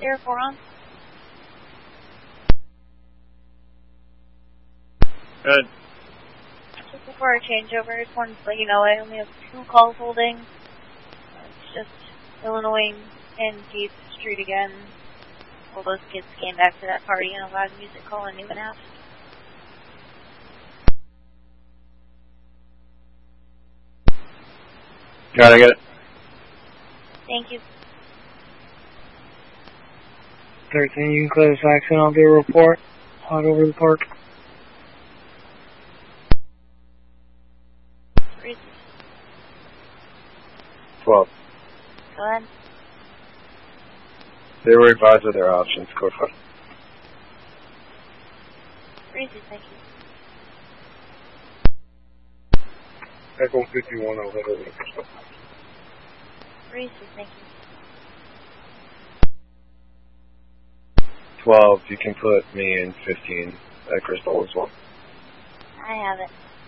Sierra 4 on. Good. Just before our changeover, I just wanted to let you know I only have 2 calls holding. It's just Illinois and 8th Street again. All those kids came back to that party and a loud music calling Newman out. Got it, I get it. Thank you. 13, you can clear this accident. I'll do a report. Hot over the park. Reese. 12. Go ahead. They were advised of their options. Code 5. Reese, thank you. Echo 51 over the Reese, thank you. 12, you can put me in 15 at Crystal as well. I have it.